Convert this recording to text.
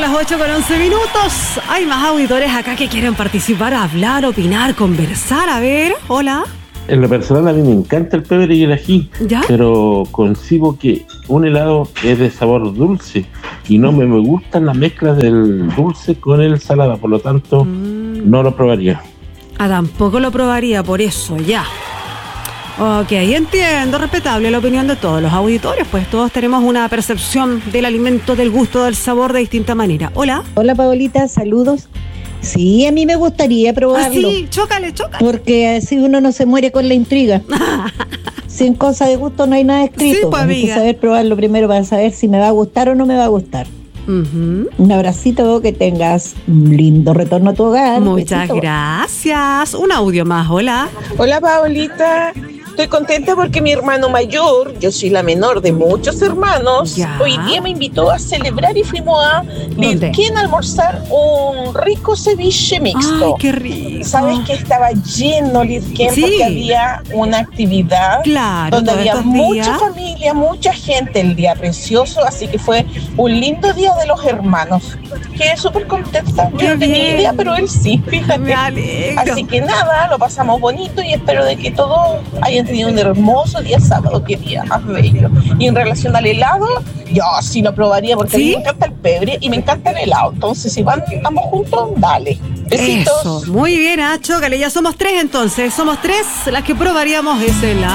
las 8:11. Hay más auditores acá que quieren participar, hablar, opinar, conversar. A ver, hola. En lo personal a mí me encanta el pebre y el ají, ¿Ya? pero concibo que un helado es de sabor dulce y no me gustan las mezclas del dulce con el salado, por lo tanto no lo probaría. Tampoco lo probaría, por eso, ya. Ok, entiendo, respetable la opinión de todos los auditores, pues todos tenemos una percepción del alimento, del gusto, del sabor de distinta manera. Hola. Hola, Paolita, saludos. Sí, a mí me gustaría probarlo. Sí, chócale. Porque así uno no se muere con la intriga. Sin cosa de gusto no hay nada escrito. Sí, pues, hay que amiga. saber probarlo primero para saber si me va a gustar o no me va a gustar. Un abracito, que tengas un lindo retorno a tu hogar. Muchas Besito. gracias. Un audio más, hola. Hola, Paolita. Estoy contenta porque mi hermano mayor, yo soy la menor de muchos hermanos, Ya. hoy día me invitó a celebrar y fuimos a ¿Dónde? Lirquén a almorzar un rico ceviche mixto. Ay, qué rico. ¿Sabes que estaba lleno Lirquén? Sí. Porque había una actividad Claro, donde todos había estos mucha días. familia, mucha gente, el día precioso, así que fue un lindo día de los hermanos. Quedé súper contenta. Qué Yo no tenía bien. idea, pero él sí, fíjate. Me alegro. Así que nada, lo pasamos bonito y espero de que todos hayan tenido un hermoso día sábado, qué día más bello. Y en relación al helado, yo sí lo probaría porque a mí ¿Sí? me encanta el pebre y me encanta el helado. Entonces, si vamos juntos, dale. Besitos. Eso, muy bien, chócale, ya somos 3 entonces, somos 3 las que probaríamos ese helado.